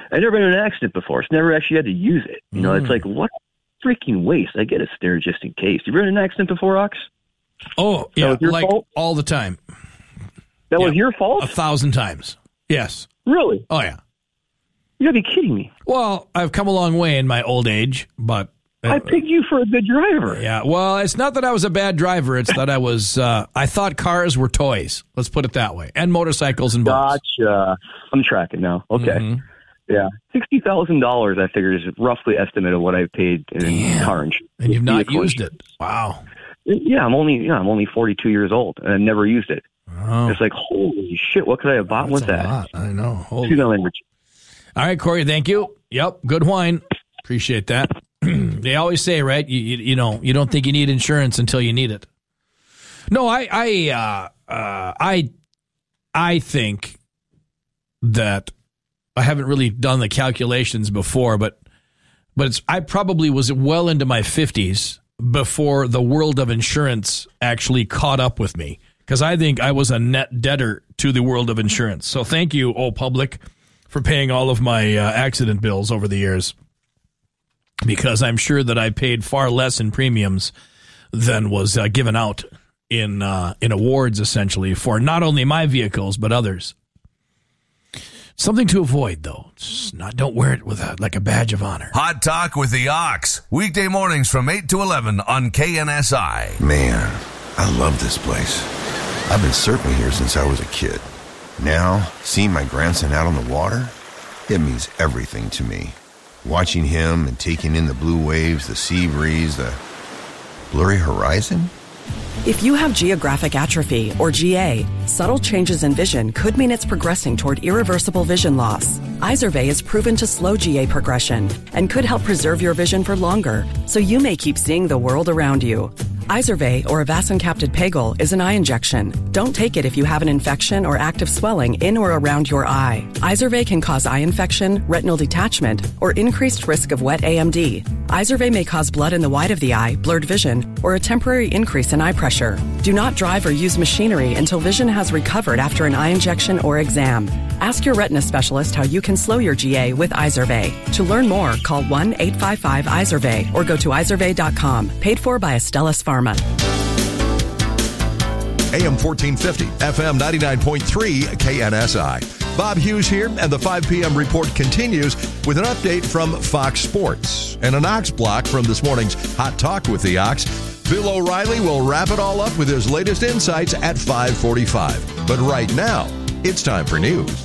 I've never been in an accident before. It's never actually had to use it. You know, it's like, what a freaking waste. I get a stare just in case. You ever been in an accident before, Ox? Oh, yeah, like fault? All the time. That was your fault? 1,000 times. Yes. Really? Oh, yeah. You gotta be kidding me. Well, I've come a long way in my old age, but... I picked you for a good driver. Yeah, well, it's not that I was a bad driver. It's that I was... I thought cars were toys. Let's put it that way. And motorcycles and boats. Gotcha. I'm tracking now. Okay. Mm-hmm. Yeah. $60,000, I figure, is roughly estimate of what I paid in car insurance. And you've not used it. Wow. Yeah, I'm only 42 years old, and I've never used it. Oh. It's like, holy shit, what could I have bought with that? Lot. I know. Excuse my language. All right, Corey, thank you. Yep, good wine. Appreciate that. They always say, right, you know, you don't think you need insurance until you need it. No, I think that I haven't really done the calculations before, but I probably was well into my 50s before the world of insurance actually caught up with me, because I think I was a net debtor to the world of insurance. So thank you, oh public, for paying all of my accident bills over the years, because I'm sure that I paid far less in premiums than was given out in awards, essentially, for not only my vehicles but others. Something to avoid, though. Don't wear it with like a badge of honor. Hot Talk with the Ox. Weekday mornings from 8 to 11 on KNSI. Man, I love this place. I've been surfing here since I was a kid. Now, seeing my grandson out on the water, it means everything to me. Watching him and taking in the blue waves, the sea breeze, the blurry horizon. If you have geographic atrophy, or GA, subtle changes in vision could mean it's progressing toward irreversible vision loss. Izervay is proven to slow GA progression and could help preserve your vision for longer, so you may keep seeing the world around you. Izervay, or avacincaptad pegol, is an eye injection. Don't take it if you have an infection or active swelling in or around your eye. Izervay can cause eye infection, retinal detachment, or increased risk of wet AMD. Izervay may cause blood in the white of the eye, blurred vision, or a temporary increase in eye pressure. Do not drive or use machinery until vision has recovered after an eye injection or exam. Ask your retina specialist how you can slow your GA with Izervay. To learn more, call 1-855-IZERVAY or go to izervay.com. Paid for by Astellas Pharma. AM 1450, FM 99.3, KNSI. Bob Hughes here, and the 5 p.m. report continues with an update from Fox Sports and an Ox block from this morning's Hot Talk with the Ox. Bill O'Reilly will wrap it all up with his latest insights at 5:45. But right now, it's time for news.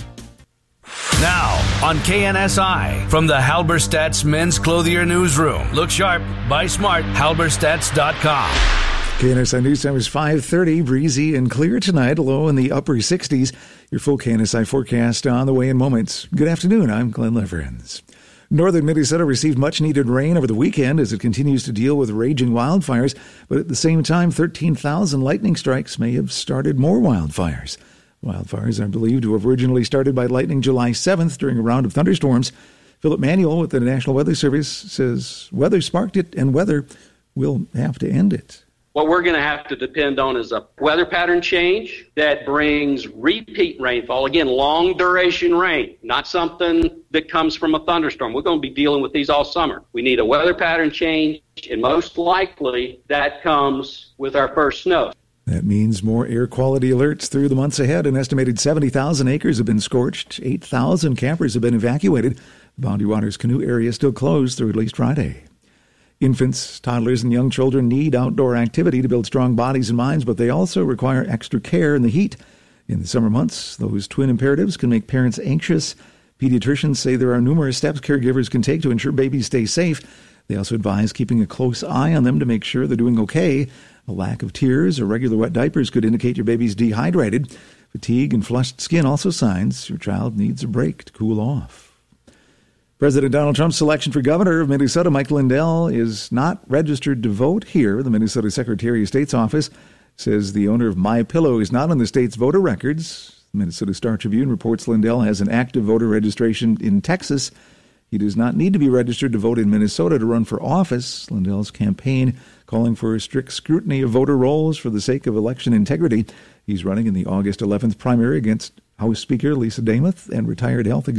Now, on KNSI, from the Halberstadt's Men's Clothier Newsroom. Look sharp, buy smart, halberstadts.com. KNSI News Time is 5:30, breezy and clear tonight, low in the upper 60s. Your full KNSI forecast on the way in moments. Good afternoon, I'm Glenn Leverins. Northern Minnesota received much-needed rain over the weekend as it continues to deal with raging wildfires, but at the same time, 13,000 lightning strikes may have started more wildfires. Wildfires are believed to have originally started by lightning July 7th during a round of thunderstorms. Philip Manuel with the National Weather Service says weather sparked it and weather will have to end it. What we're going to have to depend on is a weather pattern change that brings repeat rainfall. Again, long duration rain, not something that comes from a thunderstorm. We're going to be dealing with these all summer. We need a weather pattern change, and most likely that comes with our first snow. That means more air quality alerts through the months ahead. An estimated 70,000 acres have been scorched. 8,000 campers have been evacuated. The Boundary Waters canoe area is still closed through at least Friday. Infants, toddlers, and young children need outdoor activity to build strong bodies and minds, but they also require extra care in the heat. In the summer months, those twin imperatives can make parents anxious. Pediatricians say there are numerous steps caregivers can take to ensure babies stay safe. They also advise keeping a close eye on them to make sure they're doing okay. A lack of tears or regular wet diapers could indicate your baby's dehydrated. Fatigue and flushed skin also signs your child needs a break to cool off. President Donald Trump's selection for governor of Minnesota, Mike Lindell, is not registered to vote here. The Minnesota Secretary of State's office says the owner of MyPillow is not on the state's voter records. The Minnesota Star-Tribune reports Lindell has an active voter registration in Texas. He does not need to be registered to vote in Minnesota to run for office. Lindell's campaign calling for a strict scrutiny of voter rolls for the sake of election integrity. He's running in the August 11th primary against House Speaker Lisa Demuth and retired health executive